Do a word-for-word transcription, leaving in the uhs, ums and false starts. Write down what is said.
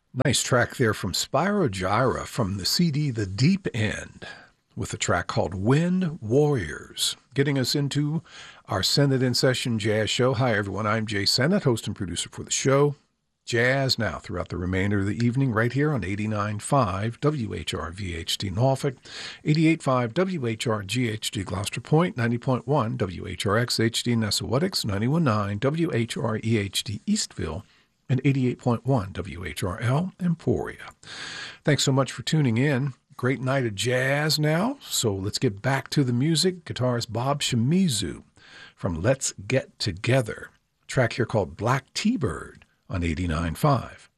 Nice track there from Spyro Gyra from the C D The Deep End with a track called Wind Warriors, getting us into our Send It In Session Jazz Show. Hi, everyone. I'm Jay Sennett, host and producer for the show. Jazz now throughout the remainder of the evening right here on eighty-nine point five W H R V H D Norfolk, eighty-eight point five W H R G H D Gloucester Point, ninety point one W H R X H D Nessawatix, ninety-one point nine W H R E H D Eastville, and eighty-eight point one W H R L Emporia. Thanks so much for tuning in. Great night of jazz now, so let's get back to the music. Guitarist Bob Shimizu from Let's Get Together. A track here called Black T-Bird on eighty-nine point five